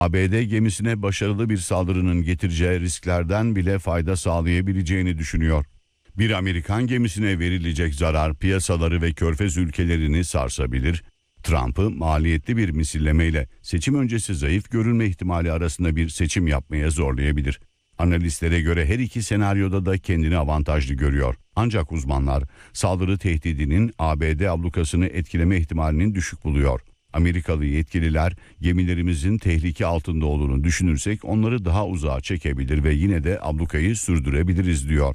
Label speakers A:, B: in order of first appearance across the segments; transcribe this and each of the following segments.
A: ABD gemisine başarılı bir saldırının getireceği risklerden bile fayda sağlayabileceğini düşünüyor. Bir Amerikan gemisine verilecek zarar piyasaları ve Körfez ülkelerini sarsabilir. Trump'ı maliyetli bir misillemeyle seçim öncesi zayıf görünme ihtimali arasında bir seçim yapmaya zorlayabilir. Analistlere göre her iki senaryoda da kendini avantajlı görüyor. Ancak uzmanlar saldırı tehdidinin ABD ablukasını etkileme ihtimalinin düşük buluyor. Amerikalı yetkililer gemilerimizin tehlike altında olduğunu düşünürsek onları daha uzağa çekebilir ve yine de ablukayı sürdürebiliriz diyor.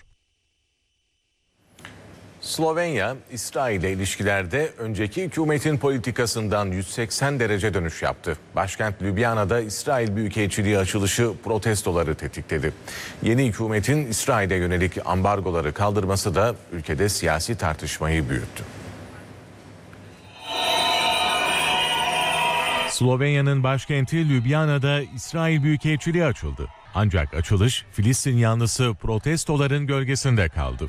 B: Slovenya, İsrail ile ilişkilerde önceki hükümetin politikasından 180 derece dönüş yaptı. Başkent Ljubljana'da İsrail Büyükelçiliği açılışı protestoları tetikledi. Yeni hükümetin İsrail'e yönelik ambargoları kaldırması da ülkede siyasi tartışmayı büyüttü.
C: Slovenya'nın başkenti Ljubljana'da İsrail Büyükelçiliği açıldı. Ancak açılış Filistin yanlısı protestoların gölgesinde kaldı.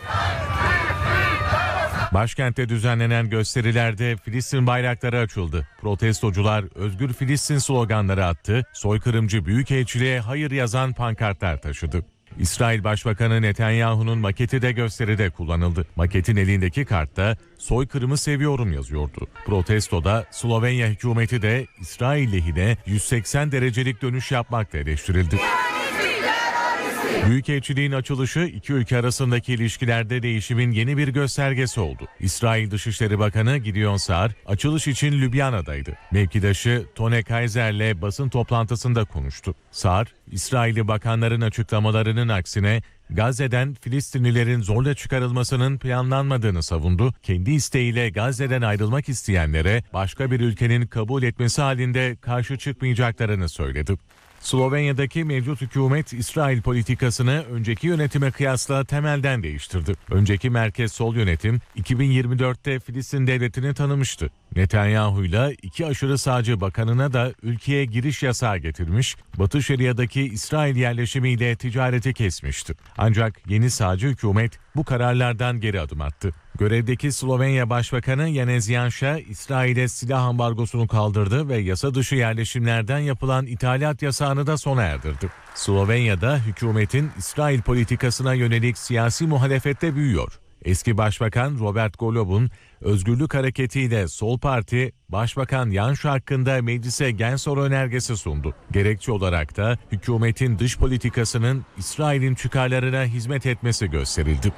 C: Başkentte düzenlenen gösterilerde Filistin bayrakları açıldı. Protestocular Özgür Filistin sloganları attı, soykırımcı büyükelçiliğe hayır yazan pankartlar taşıdı. İsrail Başbakanı Netanyahu'nun maketi de gösteride kullanıldı. Maketin elindeki kartta soykırımı seviyorum yazıyordu. Protestoda Slovenya hükümeti de İsrail lehine 180 derecelik dönüş yapmakla eleştirildi. Büyükelçiliğin açılışı iki ülke arasındaki ilişkilerde değişimin yeni bir göstergesi oldu. İsrail Dışişleri Bakanı Gideon Saar açılış için Ljubljana'daydı. Mevkidaşı Tone Kaiser'le basın toplantısında konuştu. Saar, İsrailli bakanların açıklamalarının aksine Gazze'den Filistinlilerin zorla çıkarılmasının planlanmadığını savundu. Kendi isteğiyle Gazze'den ayrılmak isteyenlere başka bir ülkenin kabul etmesi halinde karşı çıkmayacaklarını söyledi. Slovenya'daki mevcut hükümet İsrail politikasını önceki yönetime kıyasla temelden değiştirdi. Önceki merkez sol yönetim 2024'te Filistin devletini tanımıştı. Netanyahu'yla iki aşırı sağcı bakanına da ülkeye giriş yasağı getirmiş, Batı Şeria'daki İsrail yerleşimiyle ticareti kesmişti. Ancak yeni sağcı hükümet bu kararlardan geri adım attı. Görevdeki Slovenya Başbakanı Janez Janša, İsrail'e silah ambargosunu kaldırdı ve yasa dışı yerleşimlerden yapılan ithalat yasağını da sona erdirdi. Slovenya'da hükümetin İsrail politikasına yönelik siyasi muhalefette büyüyor. Eski Başbakan Robert Golob'un Özgürlük Hareketi ile Sol Parti, Başbakan Janša hakkında meclise gen soru önergesi sundu. Gerekçe olarak da hükümetin dış politikasının İsrail'in çıkarlarına hizmet etmesi gösterildi.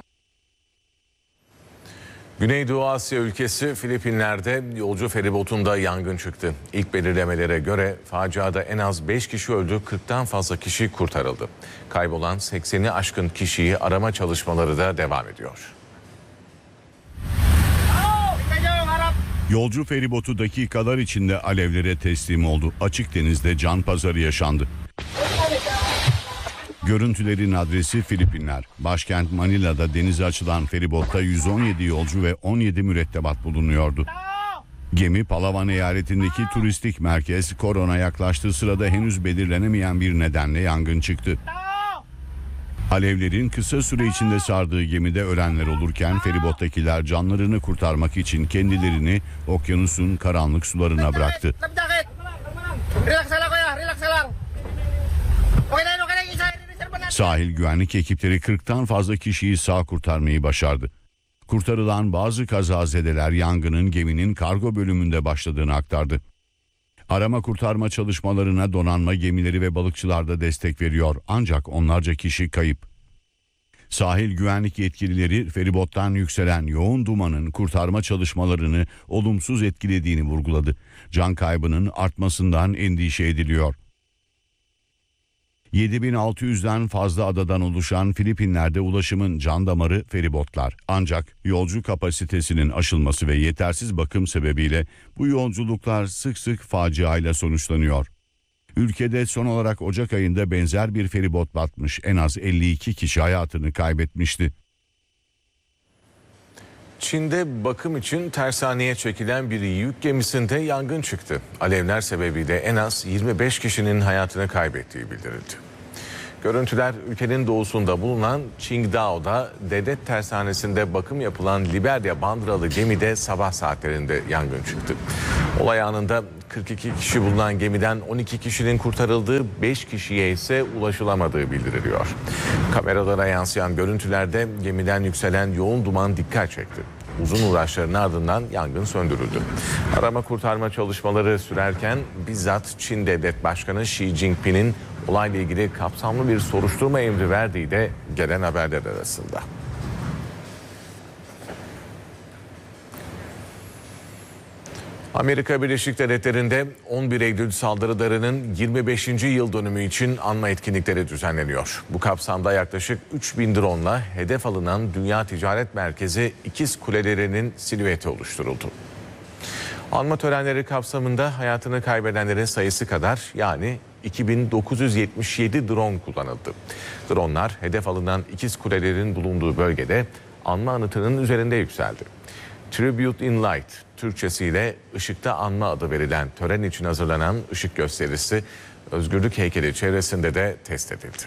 B: Güneydoğu Asya ülkesi Filipinler'de yolcu feribotunda yangın çıktı. İlk belirlemelere göre faciada en az 5 kişi öldü, 40'tan fazla kişi kurtarıldı. Kaybolan 80'i aşkın kişiyi arama çalışmaları da devam ediyor.
A: Yolcu feribotu dakikalar içinde alevlere teslim oldu. Açık denizde can pazarı yaşandı. Görüntülerin adresi Filipinler. Başkent Manila'da denize açılan feribotta 117 yolcu ve 17 mürettebat bulunuyordu. Gemi Palawan eyaletindeki turistik merkez Coron'a yaklaştığı sırada henüz belirlenemeyen bir nedenle yangın çıktı. Alevlerin kısa süre içinde sardığı gemide ölenler olurken feribottakiler canlarını kurtarmak için kendilerini okyanusun karanlık sularına bıraktı. Sahil güvenlik ekipleri 40'tan fazla kişiyi sağ kurtarmayı başardı. Kurtarılan bazı kazazedeler yangının geminin kargo bölümünde başladığını aktardı. Arama kurtarma çalışmalarına donanma gemileri ve balıkçılar da destek veriyor, ancak onlarca kişi kayıp. Sahil güvenlik yetkilileri feribottan yükselen yoğun dumanın kurtarma çalışmalarını olumsuz etkilediğini vurguladı. Can kaybının artmasından endişe ediliyor. 7600'den fazla adadan oluşan Filipinler'de ulaşımın can damarı feribotlar. Ancak yolcu kapasitesinin aşılması ve yetersiz bakım sebebiyle bu yolculuklar sık sık faciayla sonuçlanıyor. Ülkede son olarak Ocak ayında benzer bir feribot batmış. En az 52 kişi hayatını kaybetmişti.
B: Çin'de bakım için tersaneye çekilen bir yük gemisinde yangın çıktı. Alevler sebebiyle en az 25 kişinin hayatını kaybettiği bildirildi. Görüntüler ülkenin doğusunda bulunan Qingdao'da devlet tersanesinde bakım yapılan Liberya bandıralı gemide sabah saatlerinde yangın çıktı. Olay anında 42 kişi bulunan gemiden 12 kişinin kurtarıldığı, 5 kişiye ise ulaşılamadığı bildiriliyor. Kameralara yansıyan görüntülerde gemiden yükselen yoğun duman dikkat çekti. Uzun uğraşların ardından yangın söndürüldü. Arama kurtarma çalışmaları sürerken bizzat Çin Devlet Başkanı Xi Jinping'in olayla ilgili kapsamlı bir soruşturma emri verdiği de gelen haberler arasında. Amerika Birleşik Devletleri'nde 11 Eylül saldırılarının 25. yıl dönümü için anma etkinlikleri düzenleniyor. Bu kapsamda yaklaşık 3000 drone'la hedef alınan Dünya Ticaret Merkezi İkiz Kulelerinin silüeti oluşturuldu. Anma törenleri kapsamında hayatını kaybedenlerin sayısı kadar, yani 2977 drone kullanıldı. Dronlar hedef alınan İkiz Kulelerin bulunduğu bölgede anma anıtının üzerinde yükseldi. Tribute in Light, Türkçesiyle Işıkta Anma adı verilen tören için hazırlanan ışık gösterisi Özgürlük Heykeli çevresinde de test edildi.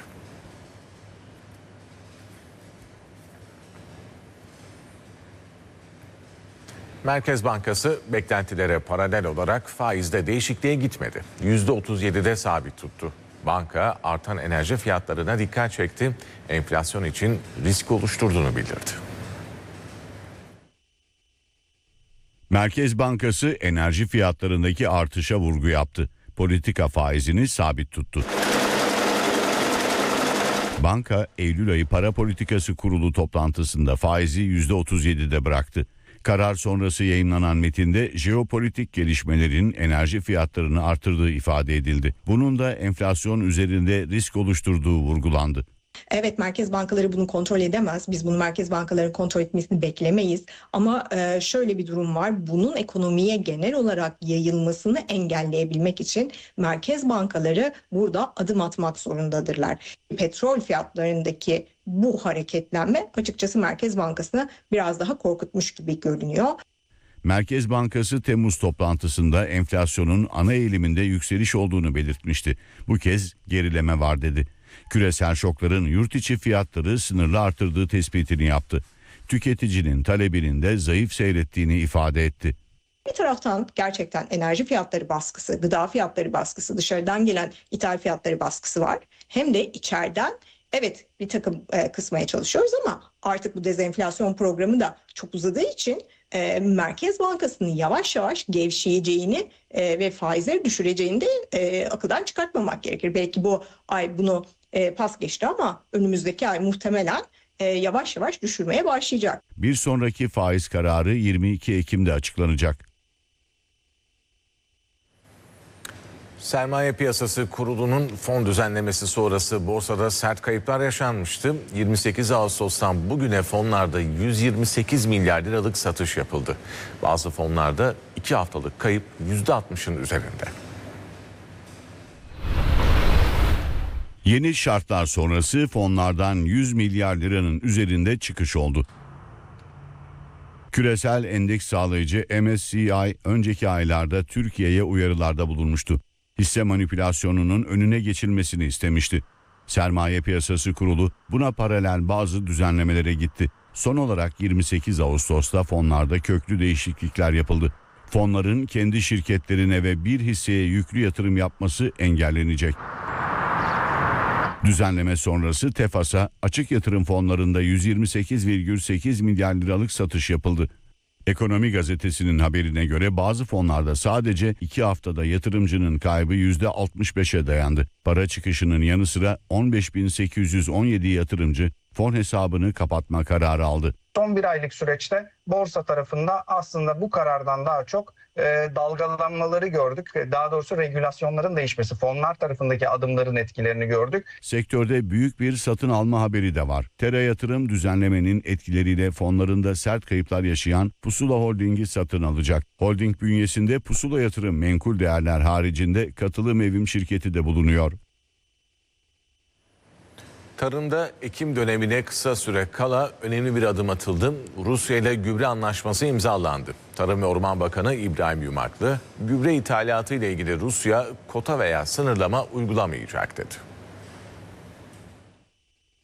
B: Merkez Bankası beklentilere paralel olarak faizde değişikliğe gitmedi. %37'de sabit tuttu. Banka artan enerji fiyatlarına dikkat çekti. Enflasyon için risk oluşturduğunu bildirdi.
A: Merkez Bankası enerji fiyatlarındaki artışa vurgu yaptı. Politika faizini sabit tuttu. Banka, Eylül ayı Para Politikası Kurulu toplantısında faizi %37'de bıraktı. Karar sonrası yayınlanan metinde jeopolitik gelişmelerin enerji fiyatlarını artırdığı ifade edildi. Bunun da enflasyon üzerinde risk oluşturduğu vurgulandı.
D: Evet, merkez bankaları bunu kontrol edemez. Biz bunu merkez bankalarının kontrol etmesini beklemeyiz. Ama şöyle bir durum var. Bunun ekonomiye genel olarak yayılmasını engelleyebilmek için merkez bankaları burada adım atmak zorundadırlar. Petrol fiyatlarındaki bu hareketlenme açıkçası Merkez Bankası'nı biraz daha korkutmuş gibi görünüyor.
A: Merkez Bankası Temmuz toplantısında enflasyonun ana eğiliminde yükseliş olduğunu belirtmişti. Bu kez gerileme var dedi. Küresel şokların yurt içi fiyatları sınırlı artırdığı tespitini yaptı. Tüketicinin talebinin de zayıf seyrettiğini ifade etti.
D: Bir taraftan gerçekten enerji fiyatları baskısı, gıda fiyatları baskısı, dışarıdan gelen ithal fiyatları baskısı var. Hem de içeriden evet bir takım kısmaya çalışıyoruz ama artık bu dezenflasyon programı da çok uzadığı için Merkez Bankası'nın yavaş yavaş gevşeyeceğini ve faizleri düşüreceğini de akıldan çıkartmamak gerekir. Belki bu ay bunu pas geçti ama önümüzdeki ay muhtemelen yavaş yavaş düşürmeye başlayacak.
A: Bir sonraki faiz kararı 22 Ekim'de açıklanacak.
B: Sermaye Piyasası Kurulu'nun fon düzenlemesi sonrası borsada sert kayıplar yaşanmıştı. 28 Ağustos'tan bugüne fonlarda 128 milyar liralık satış yapıldı. Bazı fonlarda 2 haftalık kayıp %60'ın üzerinde.
A: Yeni şartlar sonrası fonlardan 100 milyar liranın üzerinde çıkış oldu. Küresel endeks sağlayıcı MSCI önceki aylarda Türkiye'ye uyarılarda bulunmuştu. Hisse manipülasyonunun önüne geçilmesini istemişti. Sermaye Piyasası Kurulu buna paralel bazı düzenlemelere gitti. Son olarak 28 Ağustos'ta fonlarda köklü değişiklikler yapıldı. Fonların kendi şirketlerine ve bir hisseye yüklü yatırım yapması engellenecek. Düzenleme sonrası TEFAS'a açık yatırım fonlarında 128,8 milyar liralık satış yapıldı. Ekonomi Gazetesi'nin haberine göre bazı fonlarda sadece 2 haftada yatırımcının kaybı %65'e dayandı. Para çıkışının yanı sıra 15.817 yatırımcı fon hesabını kapatma kararı aldı.
E: Son bir aylık süreçte borsa tarafında aslında bu karardan daha çok dalgalanmaları gördük. Daha doğrusu regülasyonların değişmesi, fonlar tarafındaki adımların etkilerini gördük.
A: Sektörde büyük bir satın alma haberi de var. Tera Yatırım düzenlemenin etkileriyle fonlarında sert kayıplar yaşayan Pusula Holding'i satın alacak. Holding bünyesinde Pusula Yatırım menkul değerler haricinde katılım evim şirketi de bulunuyor.
B: Tarımda ekim dönemine kısa süre kala önemli bir adım atıldı. Rusya ile gübre anlaşması imzalandı. Tarım ve Orman Bakanı İbrahim Yumaklı, gübre ithalatı ile ilgili Rusya kota veya sınırlama uygulamayacak dedi.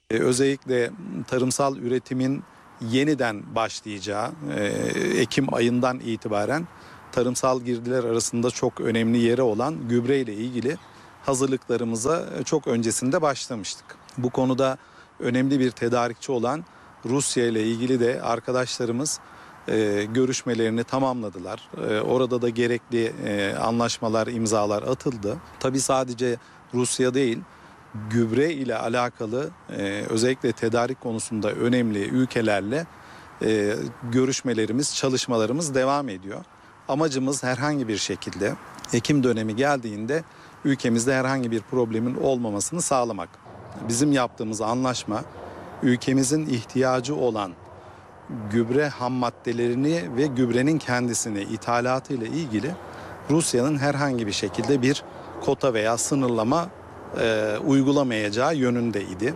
F: Özellikle tarımsal üretimin yeniden başlayacağı Ekim ayından itibaren tarımsal girdiler arasında çok önemli yeri olan gübre ile ilgili hazırlıklarımıza çok öncesinde başlamıştık. Bu konuda önemli bir tedarikçi olan Rusya ile ilgili de arkadaşlarımız görüşmelerini tamamladılar. Orada da gerekli anlaşmalar, imzalar atıldı. Tabii sadece Rusya değil, gübre ile alakalı özellikle tedarik konusunda önemli ülkelerle görüşmelerimiz, çalışmalarımız devam ediyor. Amacımız herhangi bir şekilde Ekim dönemi geldiğinde ülkemizde herhangi bir problemin olmamasını sağlamak. Bizim yaptığımız anlaşma ülkemizin ihtiyacı olan gübre ham maddelerini ve gübrenin kendisini ithalatı ile ilgili Rusya'nın herhangi bir şekilde bir kota veya sınırlama uygulamayacağı yönündeydi.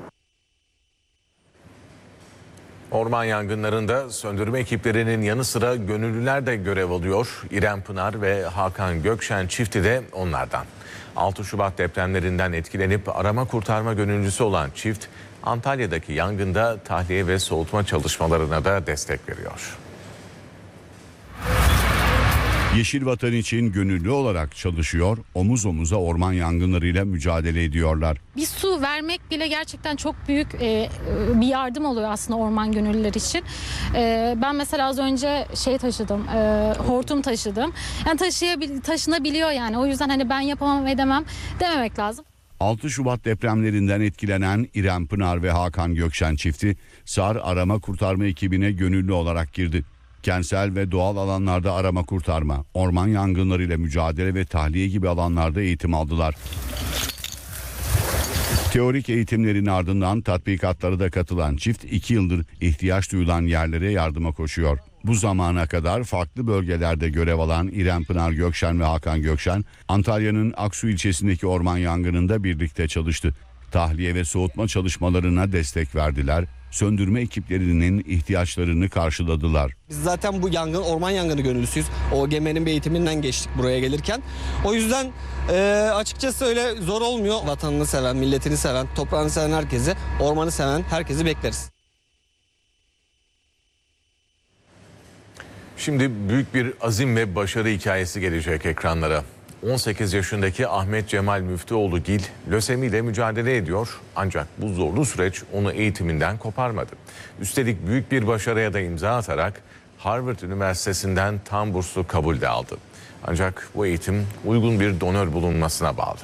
B: Orman yangınlarında söndürme ekiplerinin yanı sıra gönüllüler de görev alıyor. İrem Pınar ve Hakan Gökşen çifti de onlardan. 6 Şubat depremlerinden etkilenip arama kurtarma gönüllüsü olan çift, Antalya'daki yangında tahliye ve soğutma çalışmalarına da destek veriyor.
A: Yeşil Vatan için gönüllü olarak çalışıyor, omuz omuza orman yangınlarıyla mücadele ediyorlar.
G: Bir su vermek bile gerçekten çok büyük bir yardım oluyor aslında orman gönüllüler için. Ben mesela az önce taşıdım, hortum taşıdım. Yani taşınabiliyor yani. O yüzden hani ben yapamam edemem dememek lazım.
A: 6 Şubat depremlerinden etkilenen İrem Pınar ve Hakan Gökşen çifti SAR arama kurtarma ekibine gönüllü olarak girdi. Kentsel ve doğal alanlarda arama kurtarma, orman yangınlarıyla mücadele ve tahliye gibi alanlarda eğitim aldılar. Teorik eğitimlerin ardından tatbikatlara da katılan çift 2 yıldır ihtiyaç duyulan yerlere yardıma koşuyor. Bu zamana kadar farklı bölgelerde görev alan İrem Pınar Gökşen ve Hakan Gökşen, Antalya'nın Aksu ilçesindeki orman yangınında birlikte çalıştı. Tahliye ve soğutma çalışmalarına destek verdiler. Söndürme ekiplerinin ihtiyaçlarını karşıladılar.
H: Biz zaten bu orman yangını gönüllüsüyüz. OGM'nin bir eğitiminden geçtik buraya gelirken. O yüzden açıkçası öyle zor olmuyor. Vatanını seven, milletini seven, toprağını seven herkesi, ormanı seven herkesi bekleriz.
B: Şimdi büyük bir azim ve başarı hikayesi gelecek ekranlara. 18 yaşındaki Ahmet Cemal Müftüoğlu-Gil lösemiyle mücadele ediyor. Ancak bu zorlu süreç onu eğitiminden koparmadı. Üstelik büyük bir başarıya da imza atarak Harvard Üniversitesi'nden tam burslu kabul de aldı. Ancak bu eğitim uygun bir donör bulunmasına bağlı.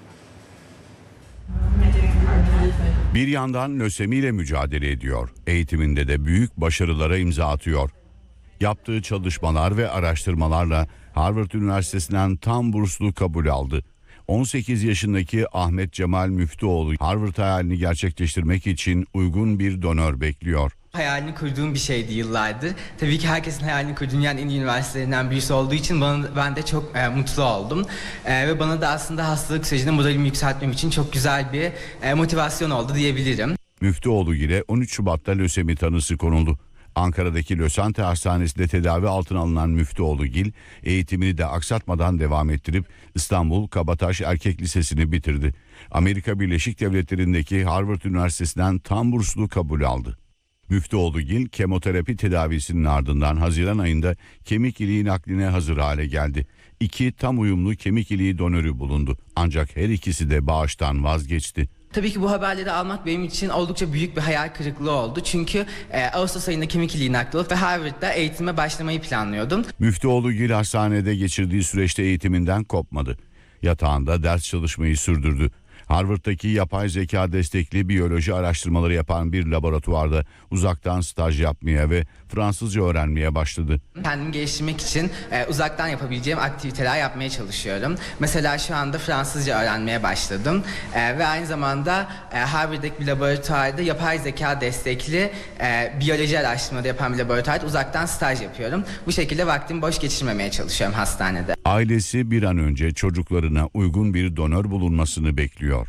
A: Bir yandan lösemiyle mücadele ediyor. Eğitiminde de büyük başarılara imza atıyor. Yaptığı çalışmalar ve araştırmalarla Harvard Üniversitesi'nden tam burslu kabul aldı. 18 yaşındaki Ahmet Cemal Müftüoğlu Harvard hayalini gerçekleştirmek için uygun bir donör bekliyor.
I: Hayalini kurduğum bir şeydi yıllardır. Tabii ki herkesin hayalini kurduğu dünyanın en iyi üniversitelerinden birisi olduğu için ben de çok mutlu oldum. Ve bana da aslında hastalık sürecinde moralimi yükseltmem için çok güzel bir motivasyon oldu diyebilirim.
A: Müftüoğlu ile 13 Şubat'ta lösemi tanısı konuldu. Ankara'daki Lösante Hastanesi'nde tedavi altına alınan Müftüoğlu-Gil eğitimini de aksatmadan devam ettirip İstanbul Kabataş Erkek Lisesi'ni bitirdi. Amerika Birleşik Devletleri'ndeki Harvard Üniversitesi'nden tam burslu kabul aldı. Müftüoğlu-Gil kemoterapi tedavisinin ardından Haziran ayında kemik iliği nakline hazır hale geldi. 2 tam uyumlu kemik iliği donörü bulundu. Ancak her ikisi de bağıştan vazgeçti.
I: Tabii ki bu haberleri almak benim için oldukça büyük bir hayal kırıklığı oldu. Çünkü Ağustos ayında kemik iliği nakli olup ve Harvard'da eğitime başlamayı planlıyordum.
A: Müftüoğlu-Gil hastanede geçirdiği süreçte eğitiminden kopmadı. Yatağında ders çalışmayı sürdürdü. Harvard'daki yapay zeka destekli biyoloji araştırmaları yapan bir laboratuvarda uzaktan staj yapmaya ve Fransızca öğrenmeye başladı.
I: Kendimi geliştirmek için uzaktan yapabileceğim aktiviteler yapmaya çalışıyorum. Mesela şu anda Fransızca öğrenmeye başladım. Ve aynı zamanda Harvard'daki bir laboratuvarda yapay zeka destekli biyoloji araştırmaları yapan bir laboratuvarda uzaktan staj yapıyorum. Bu şekilde vaktimi boş geçirmemeye çalışıyorum hastanede.
A: Ailesi bir an önce çocuklarına uygun bir donör bulunmasını bekliyor.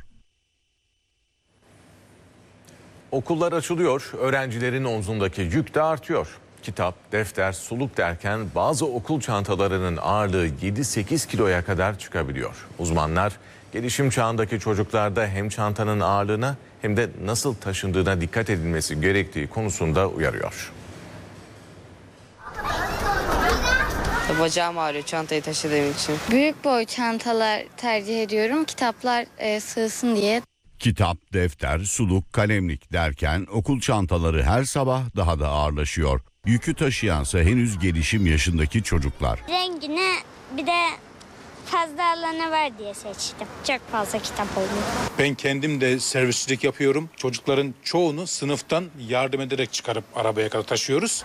B: Okullar açılıyor, öğrencilerin omzundaki yük de artıyor. Kitap, defter, suluk derken bazı okul çantalarının ağırlığı 7-8 kiloya kadar çıkabiliyor. Uzmanlar gelişim çağındaki çocuklarda hem çantanın ağırlığına hem de nasıl taşındığına dikkat edilmesi gerektiği konusunda uyarıyor.
J: Bacağım ağrıyor çantayı taşıdığım için.
K: Büyük boy çantalar tercih ediyorum. Kitaplar sığsın diye.
A: Kitap, defter, suluk, kalemlik derken okul çantaları her sabah daha da ağırlaşıyor. Yükü taşıyansa henüz gelişim yaşındaki çocuklar.
K: Rengine bir de fazla alanı var diye seçtim. Çok fazla kitap oluyor.
L: Ben kendim de servisçilik yapıyorum. Çocukların çoğunu sınıftan yardım ederek çıkarıp arabaya kadar taşıyoruz.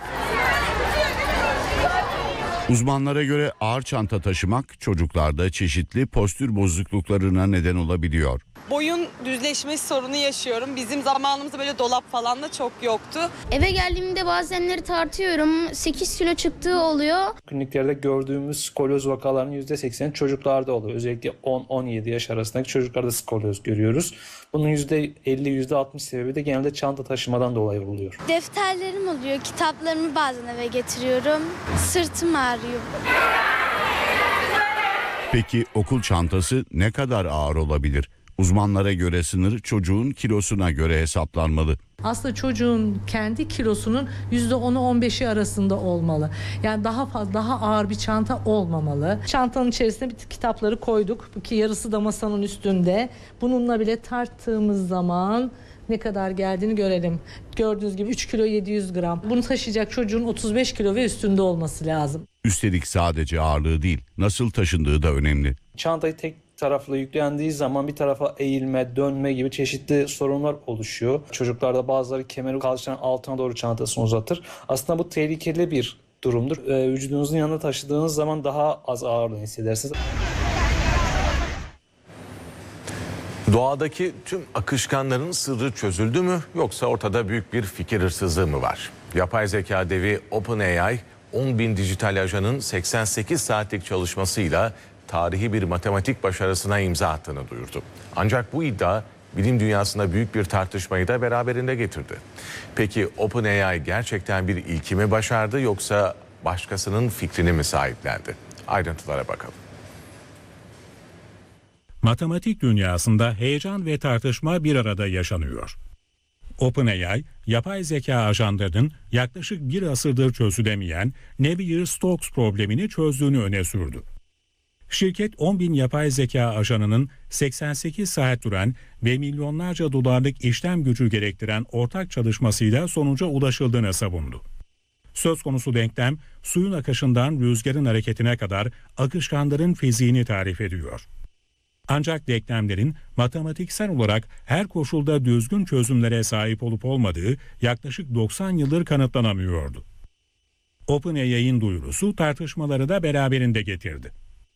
A: Uzmanlara göre ağır çanta taşımak çocuklarda çeşitli postür bozukluklarına neden olabiliyor.
J: Boyun düzleşmesi sorunu yaşıyorum. Bizim zamanımızda böyle dolap falan da çok yoktu.
K: Eve geldiğimde bazenleri tartıyorum. 8 kilo çıktığı oluyor.
M: Kliniklerde gördüğümüz skolyoz vakalarının %80'i çocuklarda oluyor. Özellikle 10-17 yaş arasındaki çocuklarda skolyoz görüyoruz. Bunun %50-%60 sebebi de genelde çanta taşımadan dolayı oluyor.
K: Defterlerim oluyor. Kitaplarımı bazen eve getiriyorum. Sırtım ağrıyor.
A: Peki okul çantası ne kadar ağır olabilir? Uzmanlara göre sınır çocuğun kilosuna göre hesaplanmalı.
N: Aslında çocuğun kendi kilosunun %10'u 15'i arasında olmalı. Yani daha ağır bir çanta olmamalı. Çantanın içerisine kitapları koyduk ki yarısı da masanın üstünde. Bununla bile tarttığımız zaman ne kadar geldiğini görelim. Gördüğünüz gibi 3 kilo 700 gram. Bunu taşıyacak çocuğun 35 kilo ve üstünde olması lazım.
A: Üstelik sadece ağırlığı değil, nasıl taşındığı da önemli.
M: Çantayı tek taraflı yüklendiği zaman bir tarafa eğilme, dönme gibi çeşitli sorunlar oluşuyor. Çocuklarda bazıları kemeri kalçanın altına doğru çantasını uzatır. Aslında bu tehlikeli bir durumdur. Vücudunuzun yanında taşıdığınız zaman daha az ağırlığını hissedersiniz.
B: Doğadaki tüm akışkanların sırrı çözüldü mü yoksa ortada büyük bir fikir hırsızlığı mı var? Yapay zeka devi OpenAI 10.000 dijital ajanın 88 saatlik çalışmasıyla tarihi bir matematik başarısına imza attığını duyurdu. Ancak bu iddia bilim dünyasında büyük bir tartışmayı da beraberinde getirdi. Peki OpenAI gerçekten bir ilki mi başardı yoksa başkasının fikrini mi sahiplendi? Ayrıntılara bakalım.
O: Matematik dünyasında heyecan ve tartışma bir arada yaşanıyor. OpenAI, yapay zeka ajanlarının yaklaşık bir asırdır çözülemeyen Navier-Stokes problemini çözdüğünü öne sürdü. Şirket 10.000 yapay zeka ajanının 88 saat süren ve milyonlarca dolarlık işlem gücü gerektiren ortak çalışmasıyla sonuca ulaşıldığını savundu. Söz konusu denklem suyun akışından rüzgarın hareketine kadar akışkanların fiziğini tarif ediyor. Ancak denklemlerin matematiksel olarak her koşulda düzgün çözümlere sahip olup olmadığı yaklaşık 90 yıldır kanıtlanamıyordu. OpenAI'nin duyurusu tartışmaları da beraberinde getirdi.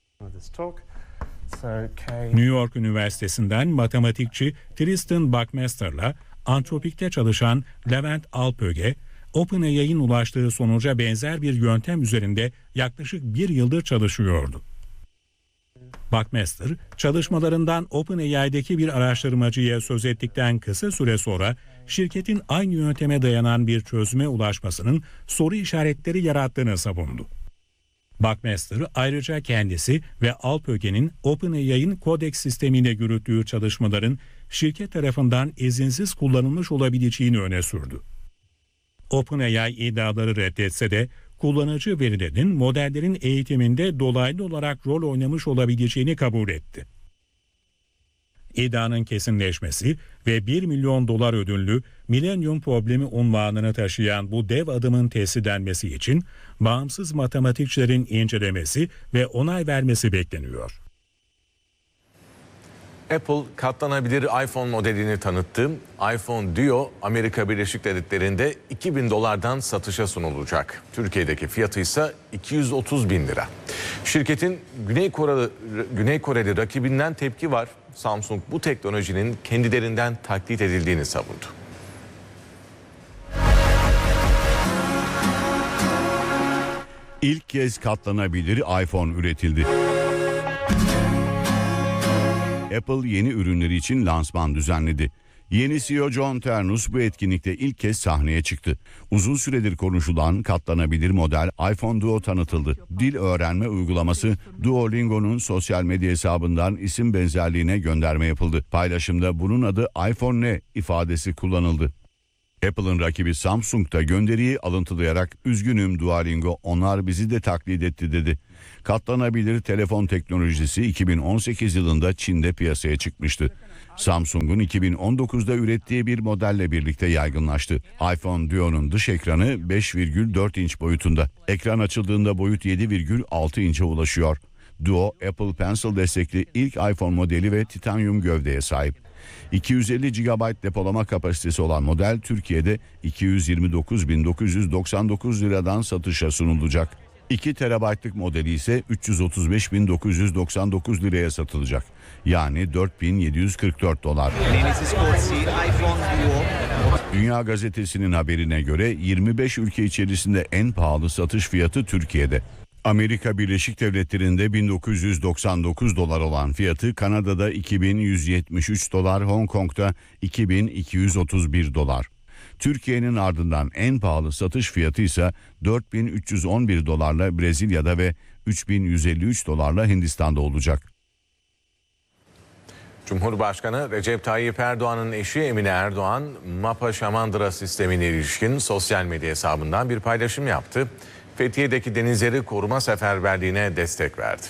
O: New York Üniversitesi'nden matematikçi Tristan Buckmaster'la Antropik'te çalışan Levent Alpöge, OpenAI'nin ulaştığı sonuca benzer bir yöntem üzerinde yaklaşık bir yıldır çalışıyordu. Buckmaster, çalışmalarından OpenAI'deki bir araştırmacıya söz ettikten kısa süre sonra şirketin aynı yönteme dayanan bir çözüme ulaşmasının soru işaretleri yarattığını savundu. Buckmaster ayrıca kendisi ve Alpöge'nin OpenAI'nin Codex sistemiyle yürüttüğü çalışmaların şirket tarafından izinsiz kullanılmış olabileceğini öne sürdü. OpenAI iddiaları reddetse de kullanıcı verilerinin modellerin eğitiminde dolaylı olarak rol oynamış olabileceğini kabul etti. İddianın kesinleşmesi ve 1 milyon dolar ödüllü Millennium Problemi unvanını taşıyan bu dev adımın test edilmesi için bağımsız matematikçilerin incelemesi ve onay vermesi bekleniyor.
B: Apple katlanabilir iPhone modelini tanıttı. iPhone Duo Amerika Birleşik Devletleri'nde $2.000'dan satışa sunulacak. Türkiye'deki fiyatı ise 230 bin lira. Şirketin Güney Koreli rakibinden tepki var. Samsung bu teknolojinin kendilerinden taklit edildiğini savundu.
A: İlk kez katlanabilir iPhone üretildi. Apple yeni ürünleri için lansman düzenledi. Yeni CEO John Ternus bu etkinlikte ilk kez sahneye çıktı. Uzun süredir konuşulan katlanabilir model iPhone Duo tanıtıldı. Dil öğrenme uygulaması Duolingo'nun sosyal medya hesabından isim benzerliğine gönderme yapıldı. Paylaşımda bunun adı iPhone ne ifadesi kullanıldı. Apple'ın rakibi Samsung da gönderiyi alıntılayarak "Üzgünüm Duolingo, onlar bizi de taklit etti" dedi. Katlanabilir telefon teknolojisi 2018 yılında Çin'de piyasaya çıkmıştı. Samsung'un 2019'da ürettiği bir modelle birlikte yaygınlaştı. iPhone Duo'nun dış ekranı 5,4 inç boyutunda. Ekran açıldığında boyut 7,6 inçe ulaşıyor. Duo, Apple Pencil destekli ilk iPhone modeli ve titanyum gövdeye sahip. 250 GB depolama kapasitesi olan model Türkiye'de 229.999 liradan satışa sunulacak. 2 TB'lık modeli ise 335.999 liraya satılacak. Yani $4.744. Dünya Gazetesi'nin haberine göre 25 ülke içerisinde en pahalı satış fiyatı Türkiye'de. Amerika Birleşik Devletleri'nde $1.999 olan fiyatı Kanada'da $2.173, Hong Kong'da $2.231. Türkiye'nin ardından en pahalı satış fiyatı ise $4.311 Brezilya'da ve $3.153 Hindistan'da olacak.
B: Cumhurbaşkanı Recep Tayyip Erdoğan'ın eşi Emine Erdoğan, MAPA Şamandıra sistemine ilişkin sosyal medya hesabından bir paylaşım yaptı. Fethiye'deki denizleri koruma seferberliğine destek verdi.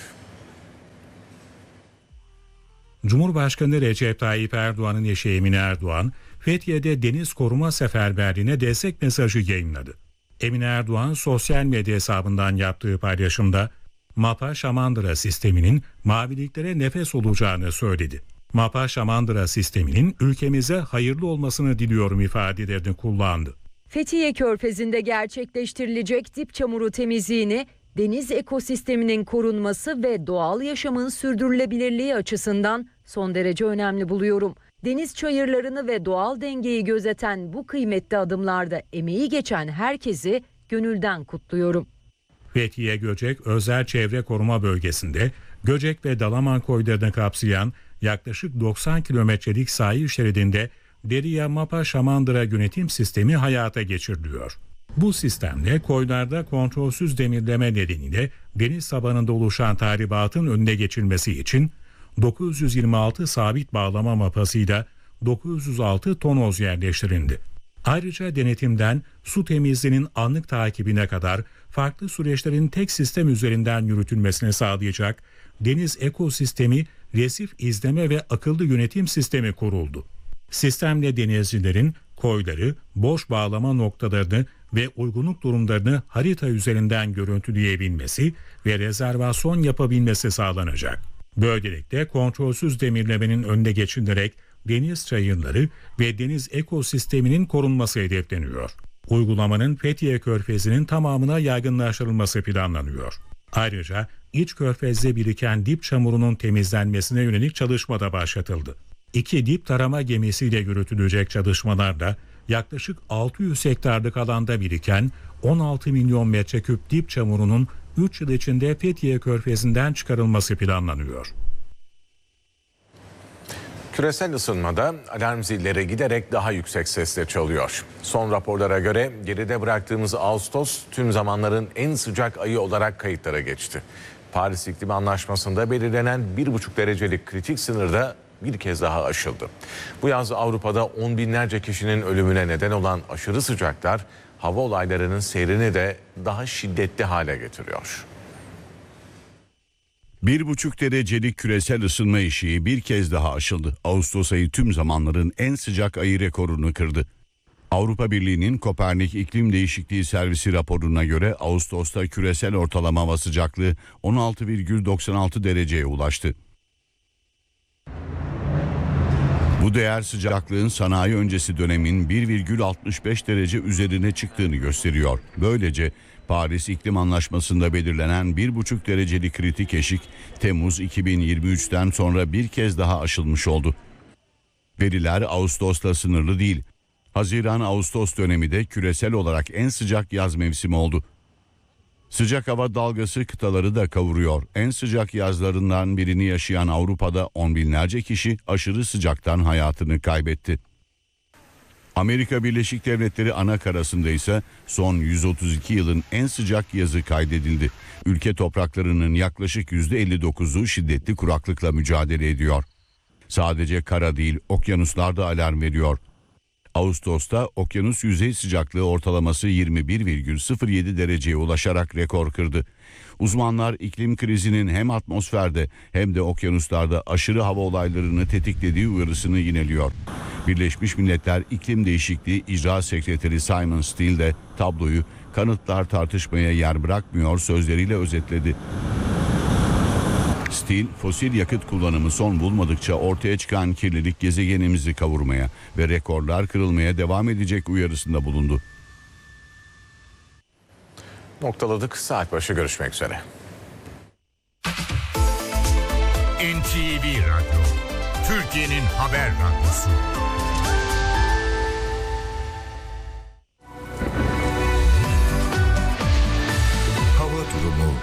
O: Cumhurbaşkanı Recep Tayyip Erdoğan'ın eşi Emine Erdoğan, Fethiye'de deniz koruma seferberliğine destek mesajı yayınladı. Emine Erdoğan sosyal medya hesabından yaptığı paylaşımda MAPA Şamandıra sisteminin maviliklere nefes olacağını söyledi. MAPA Şamandıra sisteminin ülkemize hayırlı olmasını diliyorum ifadelerini kullandı.
P: Fethiye Körfezi'nde gerçekleştirilecek dip çamuru temizliğini deniz ekosisteminin korunması ve doğal yaşamın sürdürülebilirliği açısından son derece önemli buluyorum. Deniz çayırlarını ve doğal dengeyi gözeten bu kıymetli adımlarda emeği geçen herkesi gönülden kutluyorum.
O: Fethiye Göcek Özel Çevre Koruma Bölgesi'nde Göcek ve Dalaman koylarını kapsayan yaklaşık 90 kilometrelik sahil şeridinde Deriya MAPA Şamandıra yönetim sistemi hayata geçiriliyor. Bu sistemle koylarda kontrolsüz demirleme nedeniyle deniz tabanında oluşan tahribatın önüne geçilmesi için 926 sabit bağlama mapasıyla 906 tonoz yerleştirildi. Ayrıca denetimden su temizliğinin anlık takibine kadar farklı süreçlerin tek sistem üzerinden yürütülmesini sağlayacak deniz ekosistemi resif izleme ve akıllı yönetim sistemi kuruldu. Sistemle denizcilerin koyları, boş bağlama noktalarını ve uygunluk durumlarını harita üzerinden görüntüleyebilmesi ve rezervasyon yapabilmesi sağlanacak. Böylelikle kontrolsüz demirlemenin önüne geçilerek deniz çayırları ve deniz ekosisteminin korunması hedefleniyor. Uygulamanın Fethiye Körfezi'nin tamamına yaygınlaştırılması planlanıyor. Ayrıca iç körfezde biriken dip çamurunun temizlenmesine yönelik çalışma da başlatıldı. 2 dip tarama gemisiyle yürütülecek çalışmalarda yaklaşık 600 hektarlık alanda biriken 16 milyon metreküp dip çamurunun 3 yıl içinde Fethiye Körfezi'nden çıkarılması planlanıyor.
B: Küresel ısınmada alarm zilleri giderek daha yüksek sesle çalıyor. Son raporlara göre geride bıraktığımız Ağustos tüm zamanların en sıcak ayı olarak kayıtlara geçti. Paris İklim Anlaşması'nda belirlenen 1,5 derecelik kritik sınırda bir kez daha aşıldı. Bu yaz Avrupa'da on binlerce kişinin ölümüne neden olan aşırı sıcaklar hava olaylarının seyrini de daha şiddetli hale getiriyor.
A: 1,5 derecelik küresel ısınma eşiği bir kez daha aşıldı. Ağustos ayı tüm zamanların en sıcak ayı rekorunu kırdı. Avrupa Birliği'nin Kopernik İklim Değişikliği Servisi raporuna göre Ağustos'ta küresel ortalama hava sıcaklığı 16,96 dereceye ulaştı. Bu değer sıcaklığın sanayi öncesi dönemin 1,65 derece üzerine çıktığını gösteriyor. Böylece Paris İklim Anlaşması'nda belirlenen 1,5 derecelik kritik eşik Temmuz 2023'ten sonra bir kez daha aşılmış oldu. Veriler Ağustos'la sınırlı değil. Haziran-Ağustos dönemi de küresel olarak en sıcak yaz mevsimi oldu. Sıcak hava dalgası kıtaları da kavuruyor. En sıcak yazlarından birini yaşayan Avrupa'da on binlerce kişi aşırı sıcaktan hayatını kaybetti. Amerika Birleşik Devletleri ana karasında ise son 132 yılın en sıcak yazı kaydedildi. Ülke topraklarının yaklaşık %59'u şiddetli kuraklıkla mücadele ediyor. Sadece kara değil, okyanuslar da alarm veriyor. Ağustos'ta okyanus yüzey sıcaklığı ortalaması 21,07 dereceye ulaşarak rekor kırdı. Uzmanlar iklim krizinin hem atmosferde hem de okyanuslarda aşırı hava olaylarını tetiklediği uyarısını yineliyor. Birleşmiş Milletler İklim Değişikliği İcra Sekreteri Simon Steele de tabloyu "kanıtlar tartışmaya yer bırakmıyor" sözleriyle özetledi. Steele, fosil yakıt kullanımı son bulmadıkça ortaya çıkan kirlilik gezegenimizi kavurmaya ve rekorlar kırılmaya devam edecek uyarısında bulundu.
B: Noktaladık. Saat başı görüşmek üzere.
Q: NTV Radyo, Türkiye'nin haber radyosu. Hava durumu.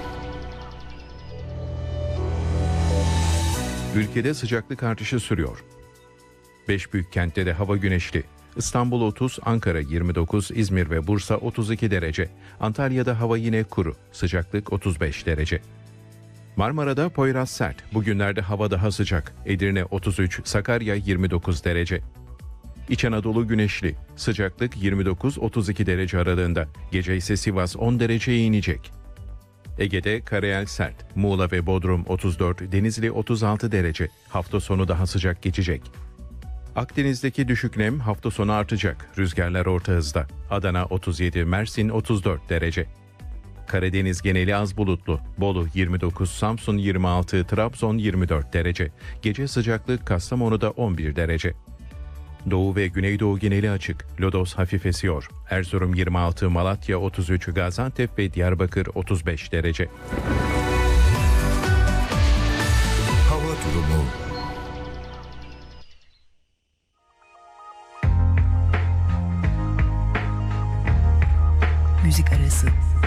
R: Ülkede sıcaklık artışı sürüyor. 5 büyük kentte de hava güneşli. İstanbul 30, Ankara 29, İzmir ve Bursa 32 derece. Antalya'da hava yine kuru, sıcaklık 35 derece. Marmara'da Poyraz sert, bugünlerde hava daha sıcak. Edirne 33, Sakarya 29 derece. İç Anadolu güneşli, sıcaklık 29-32 derece aralığında. Gece ise Sivas 10 dereceye inecek. Ege'de karayel sert, Muğla ve Bodrum 34, Denizli 36 derece. Hafta sonu daha sıcak geçecek. Akdeniz'deki düşük nem hafta sonu artacak. Rüzgarlar orta hızda. Adana 37, Mersin 34 derece. Karadeniz geneli az bulutlu. Bolu 29, Samsun 26, Trabzon 24 derece. Gece sıcaklık Kastamonu'da 11 derece. Doğu ve Güneydoğu geneli açık. Lodos hafif esiyor. Erzurum 26, Malatya 33, Gaziantep ve Diyarbakır 35 derece.
Q: Hava durumu.
S: Müzik arası.